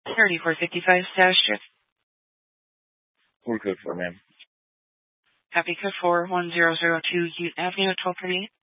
3455 status strip. We're good for it, ma'am. Copy code 41002 Ute Avenue, 1238.